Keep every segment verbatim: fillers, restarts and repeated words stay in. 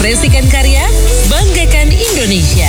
Ekspresikan karya, banggakan Indonesia.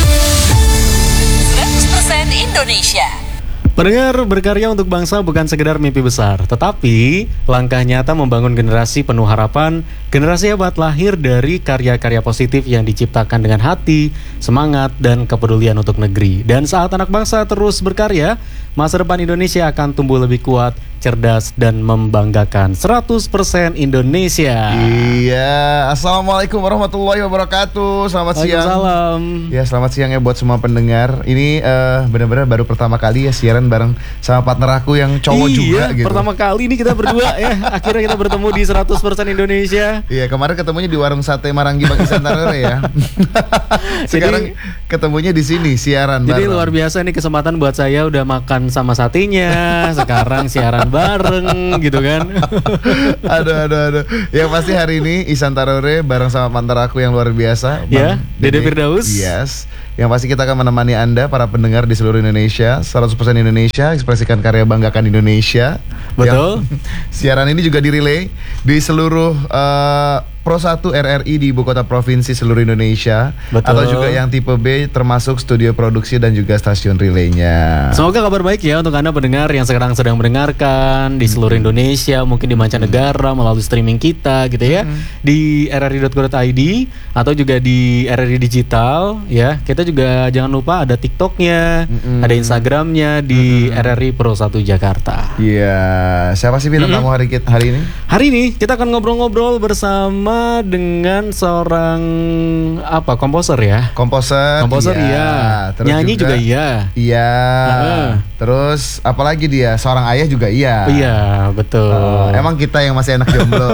seratus persen Indonesia. Pendengar, berkarya untuk bangsa bukan sekedar mimpi besar, tetapi langkah nyata membangun generasi penuh harapan. Generasi hebat lahir dari karya-karya positif yang diciptakan dengan hati, semangat, dan kepedulian untuk negeri. Dan saat anak bangsa terus berkarya, masa depan Indonesia akan tumbuh lebih kuat, cerdas, dan membanggakan. Seratus persen Indonesia. Iya, Assalamualaikum warahmatullahi wabarakatuh. Selamat siang. Waalaikumsalam. Ya, selamat siang ya buat semua pendengar. Ini uh, benar-benar baru pertama kali ya siaran bareng sama partner aku yang cowok iya, juga gitu. Pertama kali ini kita berdua ya. Akhirnya kita bertemu di seratus persen Indonesia. Iya, kemarin ketemunya di warung sate Maranggi Bang Isantarore ya. Sekarang jadi, ketemunya di sini siaran jadi bareng. Jadi luar biasa nih kesempatan buat saya, udah makan sama satenya, sekarang siaran bareng gitu kan. Aduh aduh aduh. Yang pasti hari ini Isantarore bareng sama partner aku yang luar biasa, ya, Dede Firdaus. Yes. Yang pasti kita akan menemani Anda para pendengar di seluruh Indonesia. Seratus persen Indonesia, ekspresikan karya, banggakan Indonesia. Betul. Yang, siaran ini juga direlay di seluruh uh, Pro satu R R I di ibu kota provinsi seluruh Indonesia. Betul. Atau juga yang tipe B termasuk studio produksi dan juga stasiun relaynya. Semoga kabar baik ya untuk Anda pendengar yang sekarang sedang mendengarkan di seluruh Indonesia, mungkin di mancanegara melalui streaming kita gitu ya, hmm. di r r i dot co dot i d atau juga di R R I Digital ya. Kita juga jangan lupa ada TikToknya, hmm. ada Instagramnya di hmm. R R I Pro satu Jakarta. Iya, siapa sih bintang tamu hmm. hari hari ini? Hari ini kita akan ngobrol-ngobrol bersama dengan seorang apa komposer ya? Komposer. Komposer iya. Terus nyanyi juga, juga iya. Iya. Uh. Terus apalagi dia seorang ayah juga iya. Iya, betul. Uh, emang kita yang masih anak jomblo.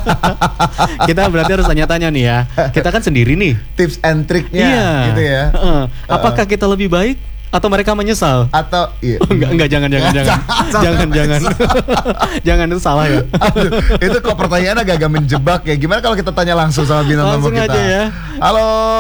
Kita berarti harus tanya-tanya nih ya. Kita kan sendiri nih. Tips and triknya iya. gitu ya. Uh. Apakah kita lebih baik atau mereka menyesal? Atau iya. enggak enggak jangan jangan jangan. jangan jangan. Jangan, itu salah ya. Aduh, itu kok pertanyaan agak-agak menjebak ya. Gimana kalau kita tanya langsung sama bintang tamu kita? Langsung aja ya. Halo.